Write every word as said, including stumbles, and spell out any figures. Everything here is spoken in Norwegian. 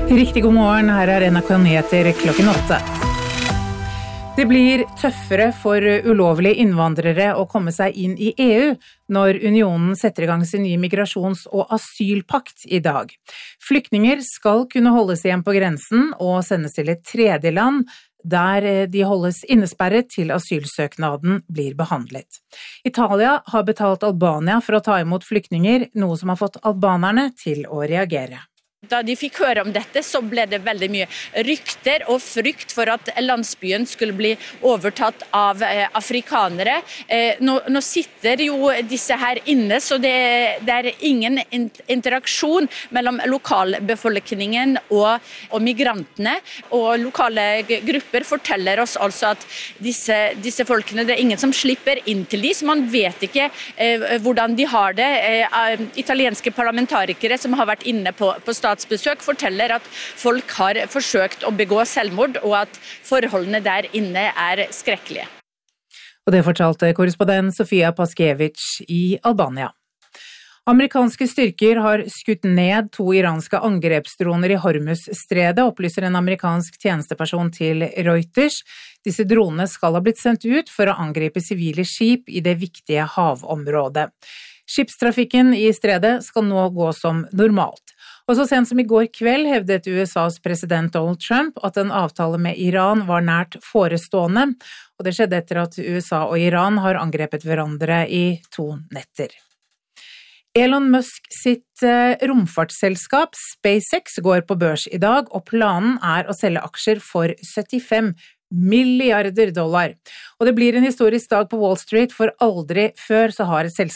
Riktig god morgen, her er N R K Nyheter klokken åtte. Det blir tøffere for ulovlige innvandrere å komme seg inn i E U når unionen setter i gang sin nye migrasjons- og asylpakt i dag. Flyktninger skal kunne holdes igjen på grensen og sendes til et tredje land, der de holdes innesperret til asylsøknaden blir behandlet. Italia har betalt Albania for å ta imot flyktninger, noe som har fått albanerne til å reagere. Da de fikk høre om dette, så ble det veldig mye rykter og frykt for at landsbyen skulle bli overtatt av eh, afrikanere. Eh, nå, nå sitter jo disse her inne, så det, det er ingen interaksjon mellom lokalbefolkningen og, og migrantene. Og lokale grupper forteller oss altså at disse, disse folkene, det er ingen som slipper inn til de, så man vet ikke eh, hvordan de har det. Eh, italienske parlamentarikere som har vært inne på, på statsbesøk forteller at folk har forsøkt å begå selvmord, og at forholdene der inne er skrekkelige. Og det fortalte korrespondent Sofia Paskiewicz i Albania. Amerikanske styrker har skutt ned to iranske angrepsdroner i Hormuz-stredet, opplyser en amerikansk tjenesteperson til Reuters. Disse dronene skal ha blitt sendt ut for å angripe sivile skip i det viktige havområdet. Skipstrafikken i stredet skal nå gå som normalt. Og så sent som i går kveld hevdet U S A's president Donald Trump at en avtale med Iran var nært forestående, og det skjedde etter at U S A og Iran har angrepet hverandre i to netter. Elon Musk sitt romfartsselskap SpaceX går på børs i dag, og planen er å selge aksjer for syttifem milliarder dollar. Og det blir en historisk dag på Wall Street, for aldri før så har et selskap